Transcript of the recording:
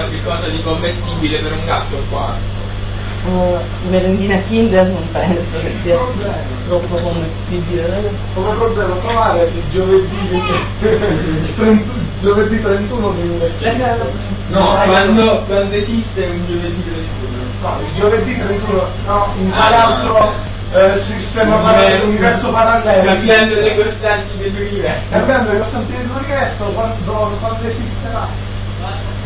qualche cosa di commestibile per un gatto qua? Merendina Kinder non penso che sia troppo commestibile. Come problema trovare il giovedì 31 No, quando esiste un giovedì 31. No, il giovedì 31 no, in quale altro sistema universo parallelo? Cambiando le costanti dell'universo. Cambiando le costanti dell'universo quando esisterà?